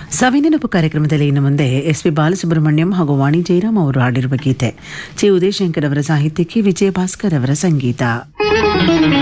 ಸವಿನೆನಪು ಕಾರ್ಯಕ್ರಮದಲ್ಲಿ ಇನ್ನು ಮುಂದೆ ಎಸ್.ಪಿ. ಬಾಲಸುಬ್ರಹ್ಮಣ್ಯಂ ಹಾಗೂ ವಾಣಿ ಜಯರಾಮ್ ಅವರು ಹಾಡಿರುವ ಗೀತೆ. ಚಿ. ಉದಯಶಂಕರ್ ಅವರ ಸಾಹಿತ್ಯಕ್ಕೆ ವಿಜಯ ಭಾಸ್ಕರ್ ಅವರ ಸಂಗೀತ.